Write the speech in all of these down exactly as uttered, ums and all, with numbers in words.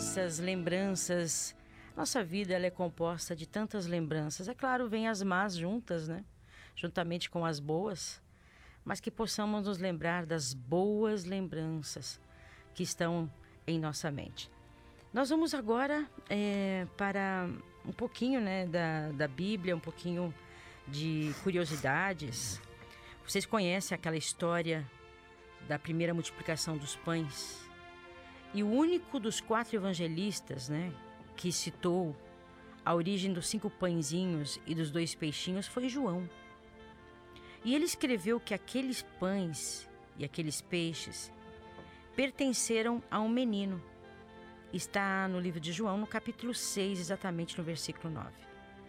lembranças, lembranças. Nossa vida ela é composta de tantas lembranças. É claro, vem as más juntas, né? Juntamente com as boas. Mas que possamos nos lembrar das boas lembranças que estão em nossa mente. Nós vamos agora é, para um pouquinho, né, da, da Bíblia, um pouquinho de curiosidades. Vocês conhecem aquela história da primeira multiplicação dos pães? E o único dos quatro evangelistas, né, que citou a origem dos cinco pãezinhos e dos dois peixinhos foi João. E ele escreveu que aqueles pães e aqueles peixes pertenceram a um menino. Está no livro de João, no capítulo seis, exatamente no versículo nove.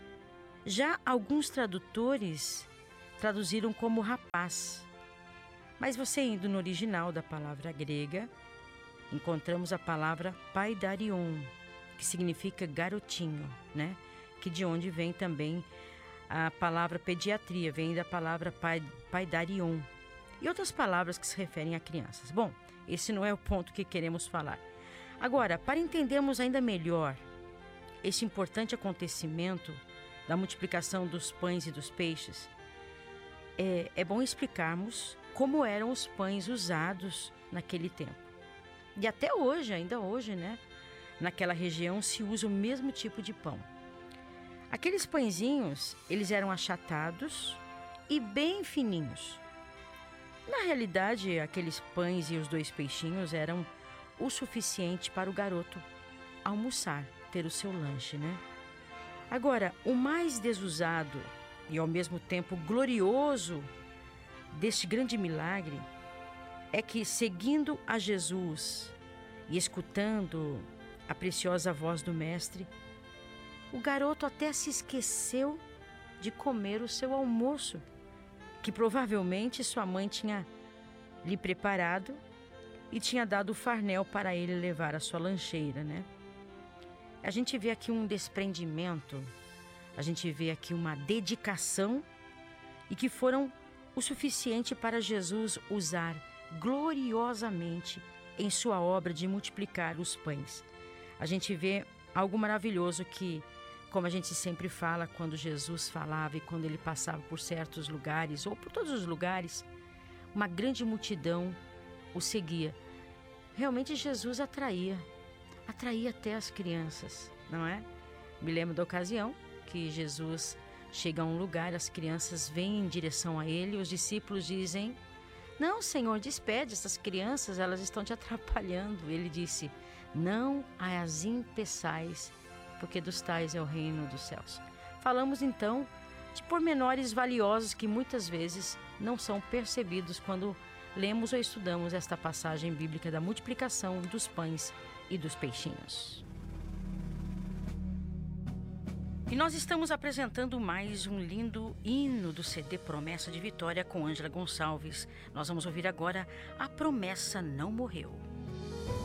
Já alguns tradutores traduziram como rapaz. Mas você indo no original da palavra grega, encontramos a palavra paidarion, que significa garotinho, né? Que de onde vem também a palavra pediatria, vem da palavra paidarion. E outras palavras que se referem a crianças. Bom, esse não é o ponto que queremos falar. Agora, para entendermos ainda melhor esse importante acontecimento da multiplicação dos pães e dos peixes, é, é bom explicarmos como eram os pães usados naquele tempo. E até hoje, ainda hoje, né? Naquela região se usa o mesmo tipo de pão. Aqueles pãezinhos, eles eram achatados e bem fininhos. Na realidade, aqueles pães e os dois peixinhos eram o suficiente para o garoto almoçar, ter o seu lanche, né? Agora, o mais desusado e ao mesmo tempo glorioso deste grande milagre é que, seguindo a Jesus e escutando a preciosa voz do Mestre, o garoto até se esqueceu de comer o seu almoço, que provavelmente sua mãe tinha lhe preparado e tinha dado o farnel para ele levar à sua lancheira, né? A gente vê aqui um desprendimento, a gente vê aqui uma dedicação e que foram o suficiente para Jesus usar gloriosamente em sua obra de multiplicar os pães. A gente vê algo maravilhoso que, como a gente sempre fala quando Jesus falava e quando ele passava por certos lugares ou por todos os lugares, uma grande multidão o seguia. Realmente Jesus atraía, atraía até as crianças, não é? Me lembro da ocasião que Jesus chega a um lugar, as crianças vêm em direção a ele, os discípulos dizem: "Não, Senhor, despede essas crianças, elas estão te atrapalhando." Ele disse: "Não as impeçais, porque dos tais é o reino dos céus." Falamos então de pormenores valiosos que muitas vezes não são percebidos quando lemos ou estudamos esta passagem bíblica da multiplicação dos pães e dos peixinhos. E nós estamos apresentando mais um lindo hino do C D Promessa de Vitória com Ângela Gonçalves. Nós vamos ouvir agora A Promessa Não Morreu.